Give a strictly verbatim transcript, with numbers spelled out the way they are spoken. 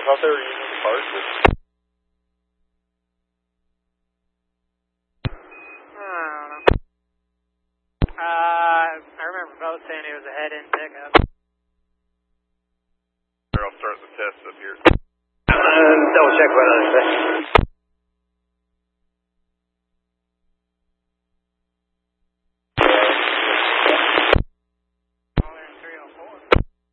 out there using the parts? Or? I don't know. Uh, I remember both saying it was a head-in pickup. I'll start the test up here. Uh, double check what I say.